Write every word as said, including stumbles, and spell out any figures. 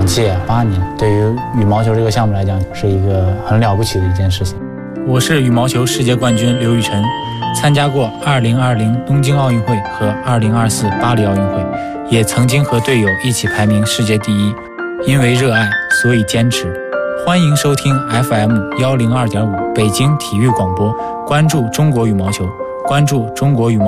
届八年，对于羽毛球这个项目来讲，是一个很了不起的一件事情。 我是羽毛球世界冠军刘雨辰，参加过二零二零东京奥运会和二零二四巴黎奥运会，也曾经和队友一起排名世界第一。因为热爱，所以坚持。欢迎收听 F M 一零二点五 北京体育广播，关注中国羽毛球，关注中国羽毛